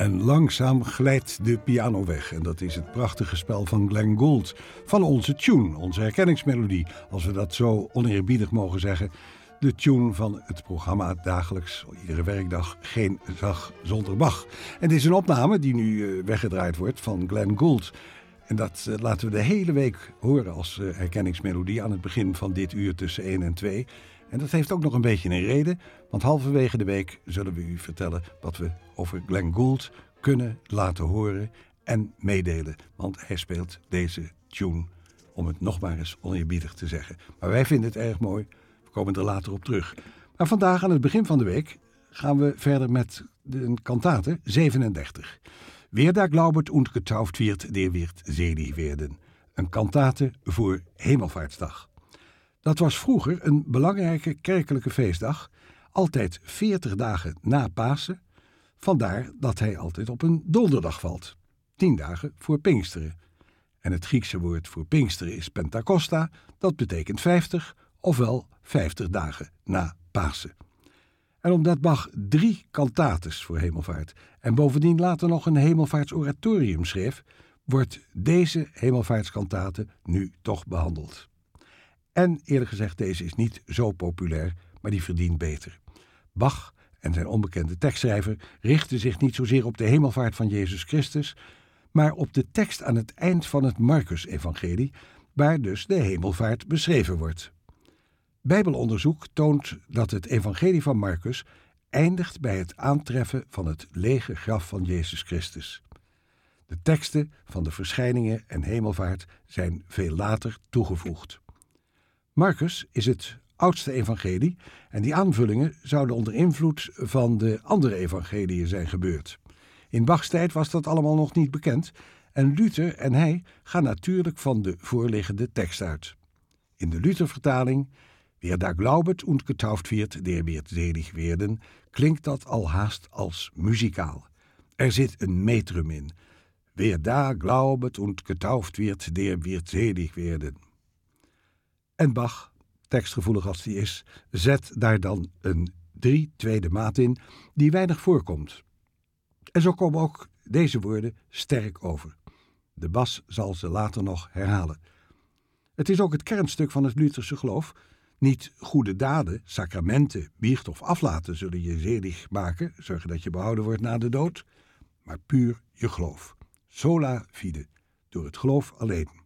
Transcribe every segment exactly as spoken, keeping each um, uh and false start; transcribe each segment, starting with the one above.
En langzaam glijdt de piano weg. En dat is het prachtige spel van Glenn Gould. Van onze tune, onze herkenningsmelodie. Als we dat zo oneerbiedig mogen zeggen. De tune van het programma dagelijks, iedere werkdag, Geen Dag Zonder Bach. En dit is een opname die nu uh, weggedraaid wordt van Glenn Gould. En dat uh, laten we de hele week horen als uh, herkenningsmelodie aan het begin van dit uur tussen één en twee. En dat heeft ook nog een beetje een reden, want halverwege de week zullen we u vertellen wat we over Glenn Gould kunnen laten horen en meedelen. Want hij speelt deze tune, om het nog maar eens oneerbiedig te zeggen. Maar wij vinden het erg mooi, we komen er later op terug. Maar vandaag aan het begin van de week gaan we verder met de kantate zevenendertig. Wer da glaubet und getauft wird, der wird selig werden. Een kantate voor Hemelvaartsdag. Dat was vroeger een belangrijke kerkelijke feestdag, altijd veertig dagen na Pasen. Vandaar dat hij altijd op een donderdag valt, tien dagen voor Pinksteren. En het Griekse woord voor Pinksteren is Pentakosta, dat betekent vijftig, ofwel vijftig dagen na Pasen. En omdat Bach drie kantates voor hemelvaart en bovendien later nog een hemelvaartsoratorium schreef, wordt deze hemelvaartskantate nu toch behandeld. En eerlijk gezegd, deze is niet zo populair, maar die verdient beter. Bach en zijn onbekende tekstschrijver richten zich niet zozeer op de hemelvaart van Jezus Christus, maar op de tekst aan het eind van het Markus-evangelie, waar dus de hemelvaart beschreven wordt. Bijbelonderzoek toont dat het evangelie van Markus eindigt bij het aantreffen van het lege graf van Jezus Christus. De teksten van de verschijningen en hemelvaart zijn veel later toegevoegd. Markus is het oudste evangelie en die aanvullingen zouden onder invloed van de andere evangeliën zijn gebeurd. In Bachs tijd was dat allemaal nog niet bekend en Luther en hij gaan natuurlijk van de voorliggende tekst uit. In de Luther-vertaling, wer da glaubet und getauft wird, der wird selig werden, klinkt dat al haast als muzikaal. Er zit een metrum in. Wer da glaubet und getauft wird, der wird selig werden. En Bach, tekstgevoelig als die is, zet daar dan een drie tweede maat in die weinig voorkomt. En zo komen ook deze woorden sterk over. De bas zal ze later nog herhalen. Het is ook het kernstuk van het Lutherse geloof. Niet goede daden, sacramenten, biecht of aflaten zullen je zedig maken, zorgen dat je behouden wordt na de dood, maar puur je geloof. Sola fide, door het geloof alleen.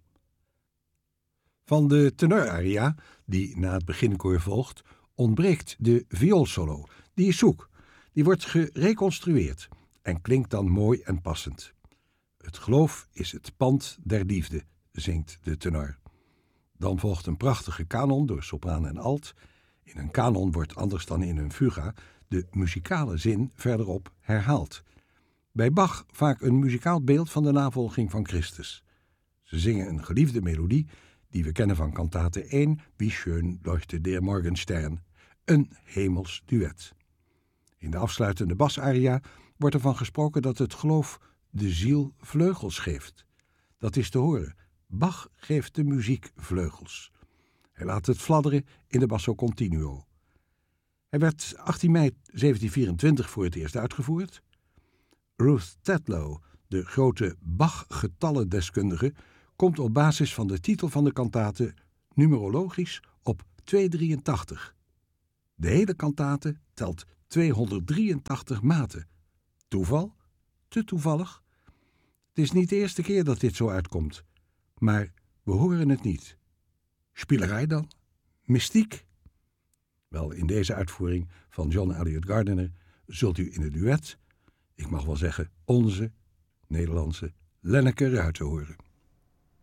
Van de tenoraria, die na het beginkoor volgt, ontbreekt de vioolsolo. Die is zoek. Die wordt gereconstrueerd en klinkt dan mooi en passend. Het geloof is het pand der liefde, zingt de tenor. Dan volgt een prachtige kanon door sopraan en alt. In een kanon wordt anders dan in een fuga de muzikale zin verderop herhaald. Bij Bach vaak een muzikaal beeld van de navolging van Christus. Ze zingen een geliefde melodie die we kennen van kantate één, Wie schön leuchtet der Morgenstern, een hemels duet. In de afsluitende basaria wordt ervan gesproken dat het geloof de ziel vleugels geeft. Dat is te horen. Bach geeft de muziek vleugels. Hij laat het fladderen in de basso continuo. Hij werd achttien mei zeventien vierentwintig voor het eerst uitgevoerd. Ruth Tetlow, de grote Bach-getallendeskundige, komt op basis van de titel van de kantate numerologisch op tweehonderddrieëntachtig. De hele kantate telt tweehonderddrieëntachtig maten. Toeval? Te toevallig? Het is niet de eerste keer dat dit zo uitkomt, maar we horen het niet. Spielerij dan? Mystiek? Wel, in deze uitvoering van John Elliott Gardiner zult u in het duet, ik mag wel zeggen onze Nederlandse Lenneke Ruijten horen.